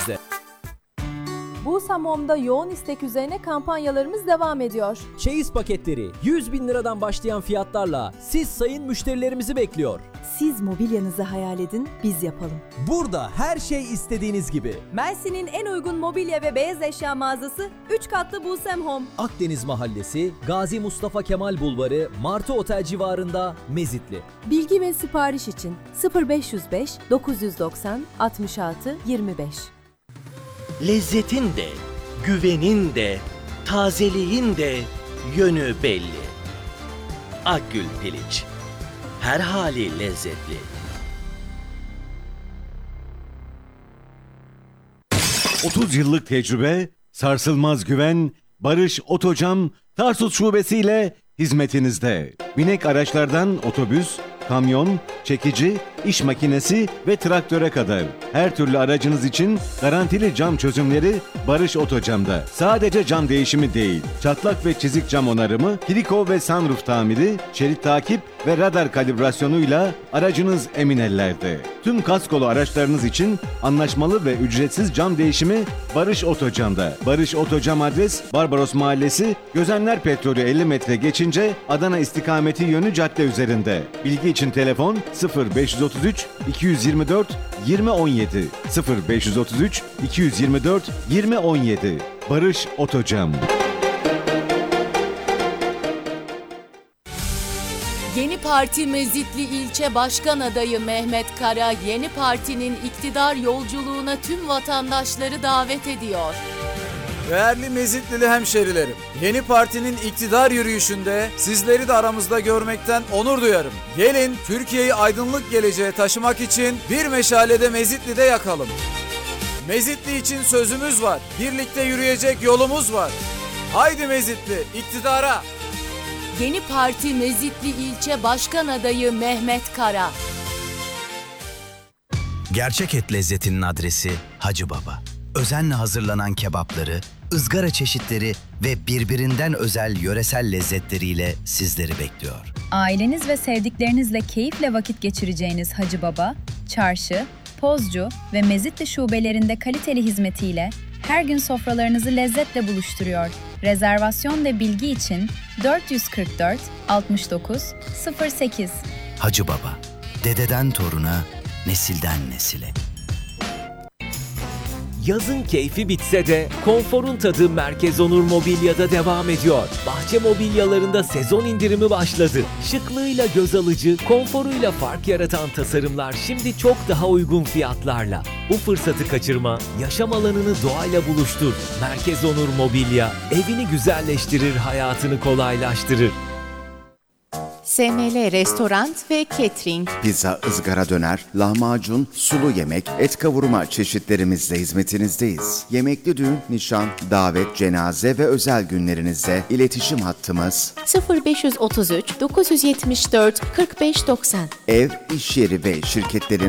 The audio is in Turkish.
Busam Home'da yoğun istek üzerine kampanyalarımız devam ediyor. Çeyiz paketleri 100.000 liradan başlayan fiyatlarla siz sayın müşterilerimizi bekliyor. Siz mobilyanızı hayal edin, biz yapalım. Burada her şey istediğiniz gibi. Mersin'in en uygun mobilya ve beyaz eşya mağazası 3 katlı Busam Home. Akdeniz Mahallesi, Gazi Mustafa Kemal Bulvarı, Martı Otel civarında, Mezitli. Bilgi ve sipariş için 0505 990 66 25. Lezzetin de, güvenin de, tazeliğin de yönü belli. Akgül Piliç, her hali lezzetli. ...30 yıllık tecrübe, sarsılmaz güven, Barış Otocam, Tarsus şubesiyle hizmetinizde. Binek araçlardan otobüs, kamyon, çekici, iş makinesi ve traktöre kadar her türlü aracınız için garantili cam çözümleri Barış Otocam'da. Sadece cam değişimi değil, çatlak ve çizik cam onarımı, triko ve sunroof tamiri, şerit takip ve radar kalibrasyonuyla aracınız emin ellerde. Tüm kaskolu araçlarınız için anlaşmalı ve ücretsiz cam değişimi Barış Otocam'da. Barış Otocam adres Barbaros Mahallesi, Gözenler Petrolü 50 metre geçince Adana istikameti yönü cadde üzerinde. Bilgi için telefon 0533 224 2017 0533 224 2017. Barış Otocam. Yeni Parti Mezitli İlçe Başkan Adayı Mehmet Kara, yeni partinin iktidar yolculuğuna tüm vatandaşları davet ediyor. Değerli Mezitlili hemşerilerim, yeni partinin iktidar yürüyüşünde sizleri de aramızda görmekten onur duyarım. Gelin Türkiye'yi aydınlık geleceğe taşımak için bir meşalede Mezitli'de yakalım. Mezitli için sözümüz var, birlikte yürüyecek yolumuz var. Haydi Mezitli, iktidara! Yeni Parti Mezitli İlçe Başkan Adayı Mehmet Kara. Gerçek et lezzetinin adresi Hacı Baba. Özenle hazırlanan kebapları, ızgara çeşitleri ve birbirinden özel yöresel lezzetleriyle sizleri bekliyor. Aileniz ve sevdiklerinizle keyifle vakit geçireceğiniz Hacı Baba, Çarşı, Pozcu ve Mezitli şubelerinde kaliteli hizmetiyle her gün sofralarınızı lezzetle buluşturuyor. Rezervasyon ve bilgi için 444 69 08. Hacı Baba, dededen toruna, nesilden nesile. Yazın keyfi bitse de konforun tadı Merkez Onur Mobilya'da devam ediyor. Bahçe mobilyalarında sezon indirimi başladı. Şıklığıyla göz alıcı, konforuyla fark yaratan tasarımlar şimdi çok daha uygun fiyatlarla. Bu fırsatı kaçırma, yaşam alanını doğayla buluştur. Merkez Onur Mobilya, evini güzelleştirir, hayatını kolaylaştırır. SML Restoran ve Catering. Pizza, ızgara döner, lahmacun, sulu yemek, et kavurma çeşitlerimizle hizmetinizdeyiz. Yemekli düğün, nişan, davet, cenaze ve özel günlerinizde iletişim hattımız 0533 974 4590. Ev, iş yeri ve şirketlerin